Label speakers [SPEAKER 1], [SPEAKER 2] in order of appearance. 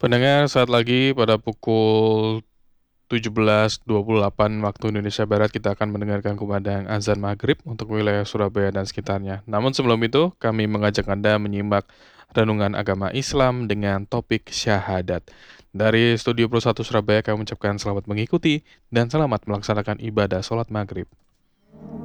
[SPEAKER 1] Pendengar, saat lagi pada pukul 17.28 waktu Indonesia Barat kita akan mendengarkan kumandang azan maghrib untuk wilayah Surabaya dan sekitarnya. Namun sebelum itu, kami mengajak Anda menyimak renungan agama Islam dengan topik syahadat. Dari Studio Pro 1 Surabaya kami mengucapkan selamat mengikuti dan selamat melaksanakan ibadah sholat maghrib.